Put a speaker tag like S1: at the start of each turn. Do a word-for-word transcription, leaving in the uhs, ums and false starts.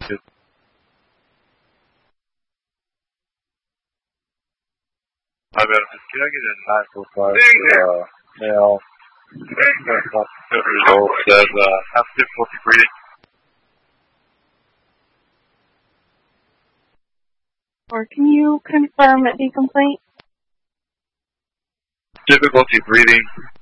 S1: I've got a miscarriage and nine four five, uh, male. The result says, uh, have difficulty breathing.
S2: Or can you confirm the complaint?
S1: Difficulty breathing.